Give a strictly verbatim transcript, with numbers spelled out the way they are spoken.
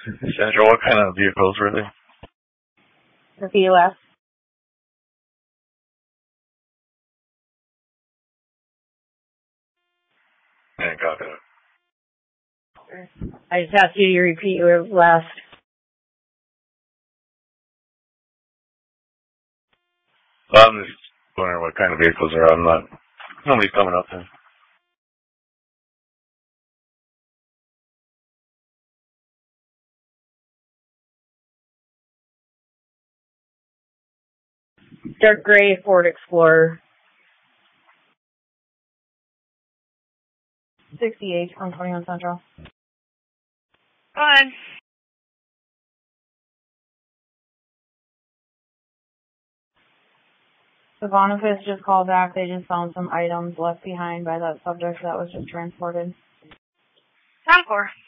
Sandra, what kind of vehicles were they? The P O S. I got it. I just asked you to repeat your last. Well, I'm just wondering what kind of vehicles are. I'm not. Nobody's coming up there. Dark gray Ford Explorer. sixty-eight on twenty-one Central. Go ahead. The Boniface just called back. They just found some items left behind by that subject that was just transported. Sound four.